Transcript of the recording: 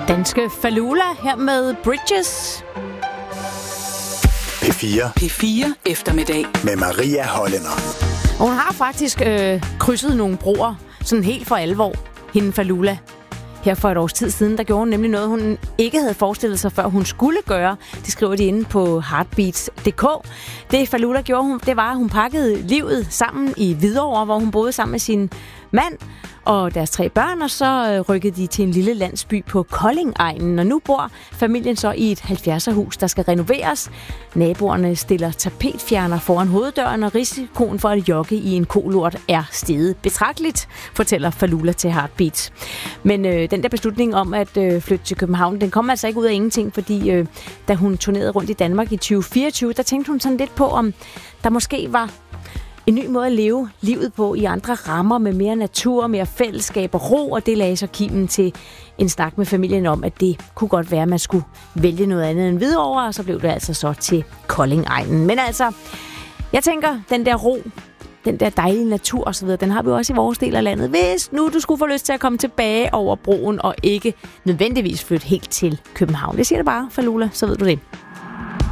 Danske Falula her med Bridges. P4 eftermiddag med Maria Hollænder. Og hun har faktisk krydset nogle broer, sådan helt for alvor, hende Falula. Her for et års tid siden, der gjorde hun nemlig noget, hun ikke havde forestillet sig, før hun skulle gøre. Det skriver de inde på heartbeats.dk. Det Falula gjorde, det var, at hun pakkede livet sammen i Hvidovre, hvor hun boede sammen med sin mand og deres 3 børn, og så rykkede de til en lille landsby på Kolding-egnen. Og nu bor familien så i et 70'er-hus, der skal renoveres. Naboerne stiller tapetfjerner foran hoveddøren, og risikoen for at jogge i en kolort er steget betragteligt, fortæller Falula til Heartbeats. Men den der beslutning om at flytte til København, den kom altså ikke ud af ingenting, fordi da hun turnerede rundt i Danmark i 2024, der tænkte hun sådan lidt på, om der måske var en ny måde at leve livet på i andre rammer med mere natur, mere fællesskab og ro, og det lagde så kimen til en snak med familien om, at det kunne godt være, at man skulle vælge noget andet end Hvidovre, og så blev det altså så til Kolding-egnen. Men altså, jeg tænker, den der ro, den der dejlige natur osv., den har vi også i vores del af landet. Hvis nu du skulle få lyst til at komme tilbage over broen og ikke nødvendigvis flytte helt til København. Det siger det bare, Falula, så ved du det.